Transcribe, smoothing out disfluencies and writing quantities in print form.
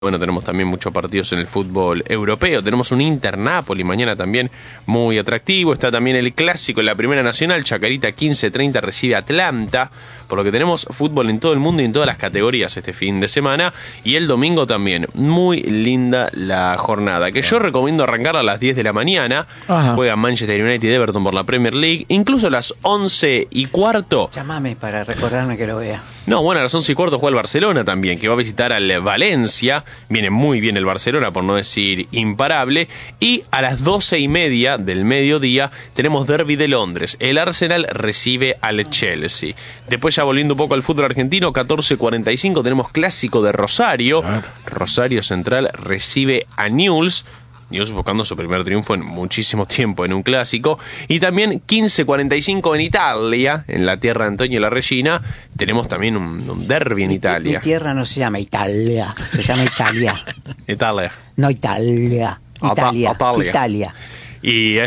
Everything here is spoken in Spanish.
Bueno, tenemos también muchos partidos en el fútbol europeo. Tenemos un Inter-Napoli mañana también muy atractivo. Está también el clásico en la Primera Nacional. Chacarita 15:30 recibe a Atlanta. Por lo que tenemos fútbol en todo el mundo y en todas las categorías este fin de semana. Y el domingo también. Muy linda la jornada. Que yo recomiendo arrancarla a las 10 de la mañana. Ajá. Juegan Manchester United y Everton por la Premier League. Incluso a las 11:15. Llámame para recordarme que lo vea. No, bueno, a las 11:15 juega el Barcelona también, que va a visitar al Valencia. Viene muy bien el Barcelona, por no decir imparable. Y a las 12:30 del mediodía tenemos Derby de Londres. El Arsenal recibe al Chelsea. Después, ya volviendo un poco al fútbol argentino, 14:45 tenemos clásico de Rosario. Rosario Central recibe a Newell's. Newell's buscando su primer triunfo en muchísimo tiempo en un clásico. Y también 15:45 en Italia, en la tierra de Antonio La Regina, tenemos también un derbi en Italia. Mi tierra no se llama Italia, se llama Italia. Italia. No Italia. Italia. Italia. Italia. Y